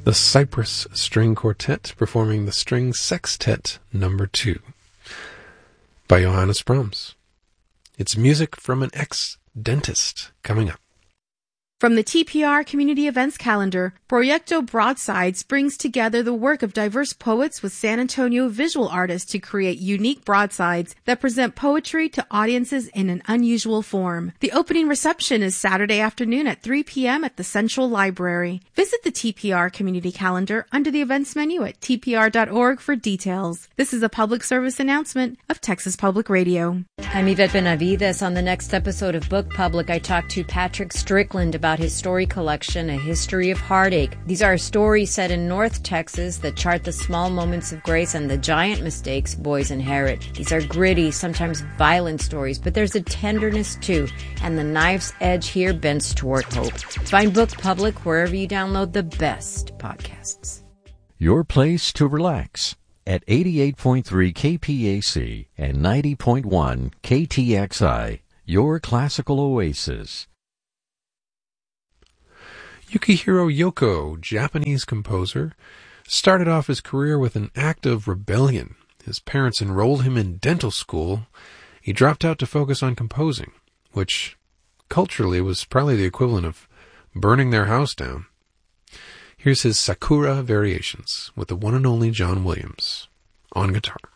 The Cypress String Quartet performing the String Sextet No. 2 by Johannes Brahms. It's music from an ex-dentist coming up. From the TPR Community Events Calendar, Proyecto Broadsides brings together the work of diverse poets with San Antonio visual artists to create unique broadsides that present poetry to audiences in an unusual form. The opening reception is Saturday afternoon at 3 p.m. at the Central Library. Visit the TPR Community Calendar under the events menu at tpr.org for details. This is a public service announcement of Texas Public Radio. I'm Yvette Benavides. On the next episode of Book Public, I talked to Patrick Strickland about his story collection, A History of Heartache. These are stories set in North Texas that chart the small moments of grace and the giant mistakes boys inherit. These are gritty, sometimes violent stories, but there's a tenderness too, and the knife's edge here bends toward hope. Find Book Public wherever you download the best podcasts. Your place to relax at 88.3 KPAC and 90.1 KTXI, your classical oasis. Yukihiro Yoko, Japanese composer, started off his career with an act of rebellion. His parents enrolled him in dental school. He dropped out to focus on composing, which culturally was probably the equivalent of burning their house down. Here's his Sakura Variations with the one and only John Williams on guitar.